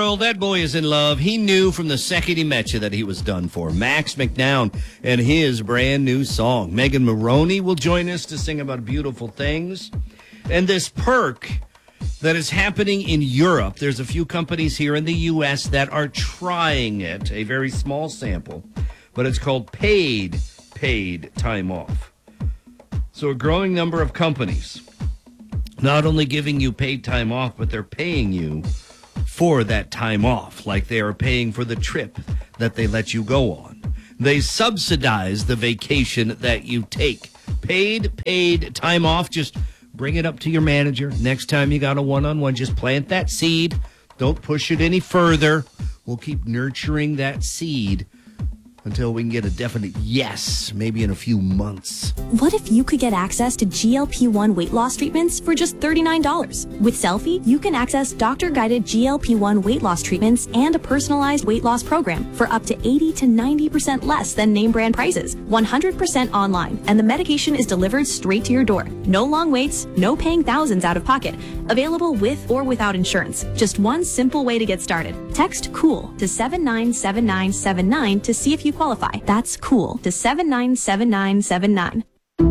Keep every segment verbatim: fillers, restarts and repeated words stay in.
Well, that boy is in love. He knew from the second he met you that he was done for. Max McNown and his brand new song. Megan Maroney will join us to sing about beautiful things. And this perk that is happening in Europe, there's a few companies here in the U S that are trying it, a very small sample, but it's called paid, paid time off. So a growing number of companies not only giving you paid time off, but they're paying you for that time off, like they are paying for the trip that they let you go on. They subsidize the vacation that you take. Paid, paid time off. Just bring it up to your manager. Next time you got a one-on-one, just plant that seed. Don't push it any further. We'll keep nurturing that seed until we can get a definite yes, maybe in a few months. What if you could get access to G L P one weight loss treatments for just thirty-nine dollars? With Selfie, you can access doctor-guided G L P one weight loss treatments and a personalized weight loss program for up to eighty to ninety percent less than name brand prices, one hundred percent online, and the medication is delivered straight to your door. No long waits, no paying thousands out of pocket. Available with or without insurance. Just one simple way to get started. Text COOL to seven nine seven nine seven nine to see if you qualify. That's COOL to seven nine seven nine seven nine.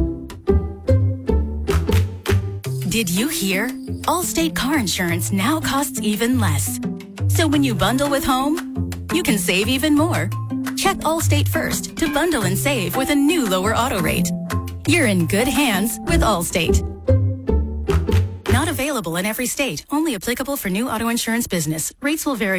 Did you hear? Allstate car insurance now costs even less. So when you bundle with home, you can save even more. Check Allstate first to bundle and save with a new lower auto rate. You're in good hands with Allstate. Not available in every state. Only applicable for new auto insurance business. Rates will vary.